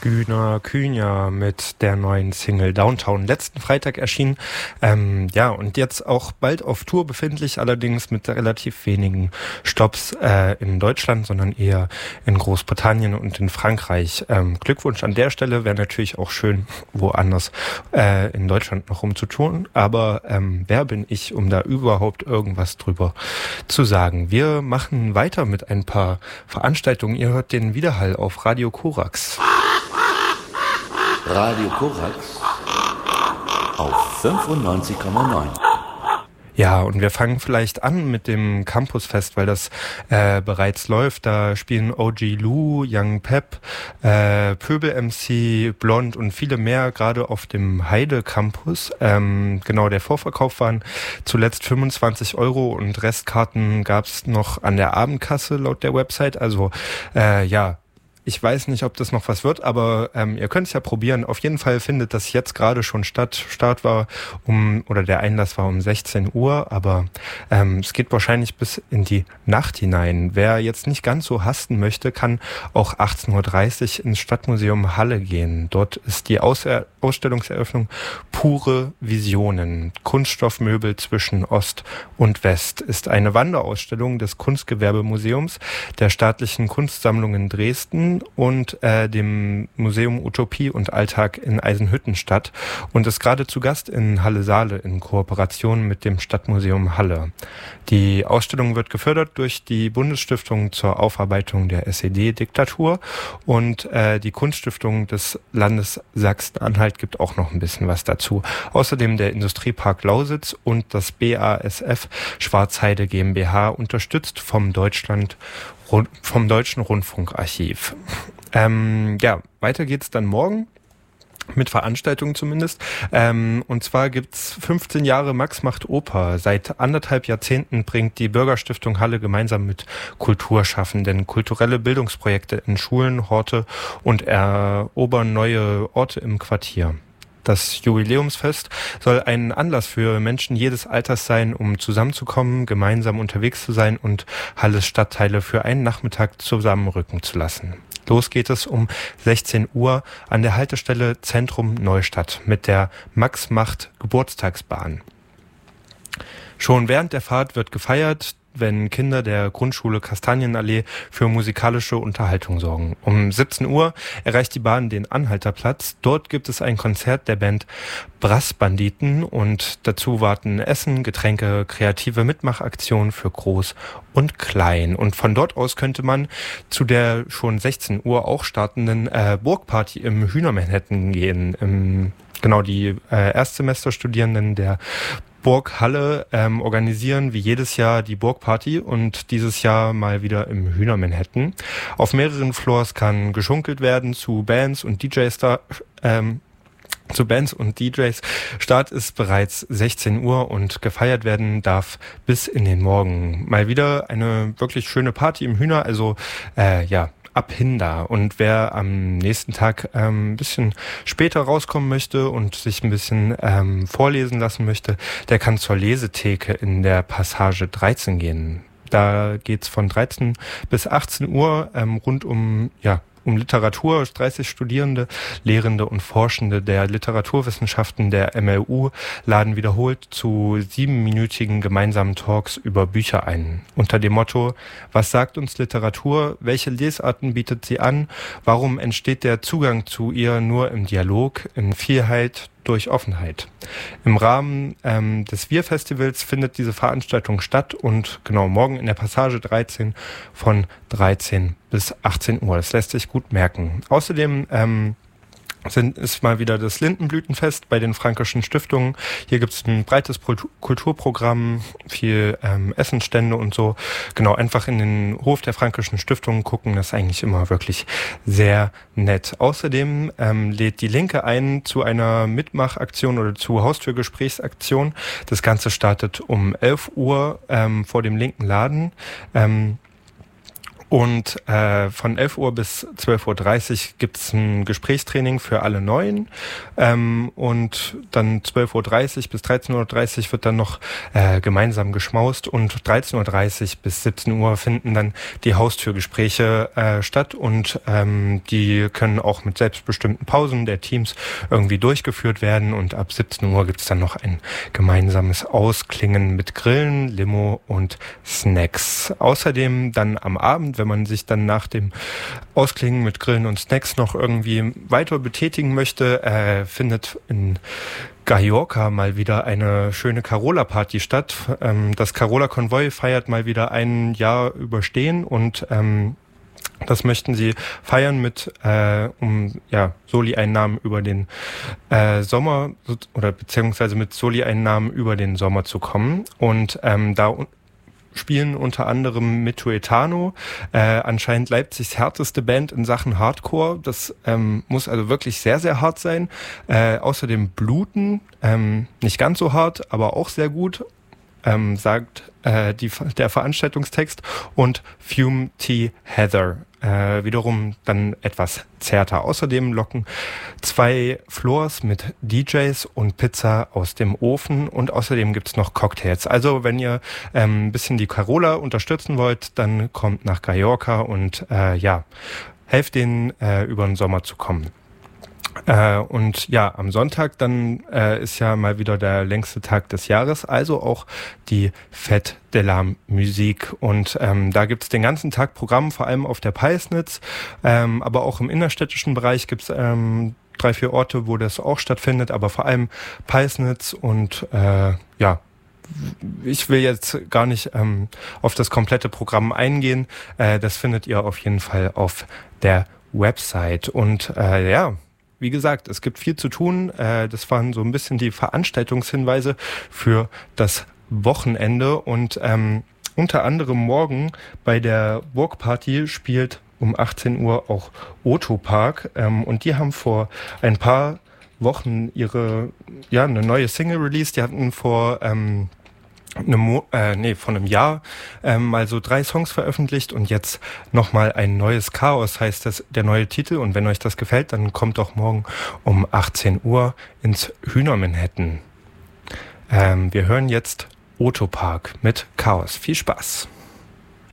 Güner Kühner mit der neuen Single Downtown letzten Freitag erschienen. Und jetzt auch bald auf Tour befindlich, allerdings mit relativ wenigen Stopps in Deutschland, sondern eher in Großbritannien und in Frankreich. Glückwunsch an der Stelle, wäre natürlich auch schön, woanders in Deutschland noch rumzutun. Aber wer bin ich, um da überhaupt irgendwas drüber zu sagen? Wir machen weiter mit ein paar Veranstaltungen. Ihr hört den Widerhall auf Radio Korax. Radio Korax auf 95,9. Ja, und wir fangen vielleicht an mit dem Campusfest, weil das bereits läuft. Da spielen OG Lou, Young Pep, Pöbel MC, Blond und viele mehr, gerade auf dem Heide Campus. Der Vorverkauf waren zuletzt 25 € und Restkarten gab's noch an der Abendkasse laut der Website. Also ich weiß nicht, ob das noch was wird, aber ihr könnt es ja probieren. Auf jeden Fall findet das jetzt gerade schon statt. Start war der Einlass war um 16 Uhr, aber es geht wahrscheinlich bis in die Nacht hinein. Wer jetzt nicht ganz so hasten möchte, kann auch 18:30 Uhr ins Stadtmuseum Halle gehen. Dort ist die Ausstellungseröffnung Pure Visionen. Kunststoffmöbel zwischen Ost und West ist eine Wanderausstellung des Kunstgewerbemuseums der Staatlichen Kunstsammlung in Dresden und dem Museum Utopie und Alltag in Eisenhüttenstadt und ist gerade zu Gast in Halle-Saale in Kooperation mit dem Stadtmuseum Halle. Die Ausstellung wird gefördert durch die Bundesstiftung zur Aufarbeitung der SED-Diktatur und die Kunststiftung des Landes Sachsen-Anhalt gibt auch noch ein bisschen was dazu. Außerdem der Industriepark Lausitz und das BASF Schwarzheide GmbH unterstützt vom Deutschen Rundfunkarchiv. Weiter geht's dann morgen. Mit Veranstaltungen zumindest. Und zwar gibt's 15 Jahre Max macht Oper. Seit 1,5 Jahrzehnten bringt die Bürgerstiftung Halle gemeinsam mit Kulturschaffenden kulturelle Bildungsprojekte in Schulen, Horte und erobern neue Orte im Quartier. Das Jubiläumsfest soll ein Anlass für Menschen jedes Alters sein, um zusammenzukommen, gemeinsam unterwegs zu sein und Halles Stadtteile für einen Nachmittag zusammenrücken zu lassen. Los geht es um 16 Uhr an der Haltestelle Zentrum Neustadt mit der Max Macht Geburtstagsbahn. Schon während der Fahrt wird gefeiert, wenn Kinder der Grundschule Kastanienallee für musikalische Unterhaltung sorgen. Um 17 Uhr erreicht die Bahn den Anhalterplatz. Dort gibt es ein Konzert der Band Brassbanditen und dazu warten Essen, Getränke, kreative Mitmachaktionen für Groß und Klein. Und von dort aus könnte man zu der schon 16 Uhr auch startenden Burgparty im Hühnermanhattan gehen. Die Erstsemesterstudierenden der Burg Halle organisieren wie jedes Jahr die Burgparty und dieses Jahr mal wieder im Hühnermanhattan. Auf mehreren Floors kann geschunkelt werden zu Bands und DJs. Start ist bereits 16 Uhr und gefeiert werden darf bis in den Morgen. Mal wieder eine wirklich schöne Party im Hühner, ab hin da. Und wer am nächsten Tag ein bisschen später rauskommen möchte und sich ein bisschen vorlesen lassen möchte, der kann zur Lesetheke in der Passage 13 gehen. Da geht's von 13 bis 18 Uhr rund um Literatur. 30 Studierende, Lehrende und Forschende der Literaturwissenschaften der MLU laden wiederholt zu 7-minütigen gemeinsamen Talks über Bücher ein. Unter dem Motto: Was sagt uns Literatur? Welche Lesarten bietet sie an? Warum entsteht der Zugang zu ihr nur im Dialog, in Vielheit, durch Offenheit? Im Rahmen des Wir-Festivals findet diese Veranstaltung statt und genau morgen in der Passage 13 von 13 bis 18 Uhr. Das lässt sich gut merken. Außerdem ist mal wieder das Lindenblütenfest bei den Fränkischen Stiftungen. Hier gibt es ein breites Kulturprogramm, viel Essensstände und so. Genau, einfach in den Hof der Fränkischen Stiftungen gucken, das ist eigentlich immer wirklich sehr nett. Außerdem lädt die Linke ein zu einer Mitmachaktion oder zu Haustürgesprächsaktion. Das Ganze startet um 11 Uhr vor dem linken Laden. Und von 11 Uhr bis 12.30 Uhr gibt's ein Gesprächstraining für alle Neuen. Und dann 12.30 Uhr bis 13.30 Uhr wird dann noch gemeinsam geschmaust. Und 13.30 Uhr bis 17 Uhr finden dann die Haustürgespräche statt. Und die können auch mit selbstbestimmten Pausen der Teams irgendwie durchgeführt werden. Und ab 17 Uhr gibt's dann noch ein gemeinsames Ausklingen mit Grillen, Limo und Snacks. Außerdem dann am Abend, wenn man sich dann nach dem Ausklingen mit Grillen und Snacks noch irgendwie weiter betätigen möchte, findet in Gajorca mal wieder eine schöne Carola-Party statt. Das Carola-Konvoi feiert mal wieder ein Jahr Überstehen und das möchten sie feiern mit Soli-Einnahmen über den Sommer oder beziehungsweise mit Soli-Einnahmen über den Sommer zu kommen. Und da spielen unter anderem Mituetano, anscheinend Leipzigs härteste Band in Sachen Hardcore. Das muss also wirklich sehr, sehr hart sein. Außerdem Bluten, nicht ganz so hart, aber auch sehr gut, sagt der Veranstaltungstext. Und Fume Tea Heather, wiederum dann etwas zärter. Außerdem locken 2 Floors mit DJs und Pizza aus dem Ofen und außerdem gibt's noch Cocktails. Also wenn ihr ein bisschen die Carola unterstützen wollt, dann kommt nach Gajorca und helft denen über den Sommer zu kommen. Und ja, am Sonntag dann ist ja mal wieder der längste Tag des Jahres, also auch die Fête de la Musique. Und da gibt's den ganzen Tag Programm, vor allem auf der Peisnitz, aber auch im innerstädtischen Bereich gibt's 3-4 Orte, wo das auch stattfindet, aber vor allem Peisnitz und ich will jetzt gar nicht auf das komplette Programm eingehen. Das findet ihr auf jeden Fall auf der Website. Und wie gesagt, es gibt viel zu tun. Das waren so ein bisschen die Veranstaltungshinweise für das Wochenende. Und unter anderem morgen bei der Burgparty spielt um 18 Uhr auch Otopark. Und die haben vor ein paar Wochen eine neue Single released. Die hatten vor von einem Jahr mal so 3 Songs veröffentlicht und jetzt nochmal ein neues Chaos heißt das der neue Titel. Und wenn euch das gefällt, dann kommt doch morgen um 18 Uhr ins Hühner-Manhattan. Wir hören jetzt Otopark mit Chaos. Viel Spaß!